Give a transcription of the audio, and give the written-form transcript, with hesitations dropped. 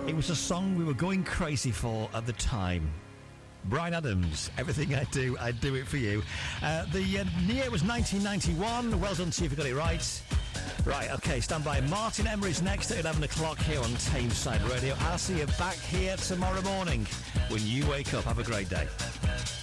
It was a song we were going crazy for at the time. Bryan Adams, Everything I Do It For You. The year was 1991. Well done to you if you got it right. Right, okay, stand by. Martin Emery's next at 11 o'clock here on Tameside Radio. I'll see you back here tomorrow morning when you wake up. Have a great day.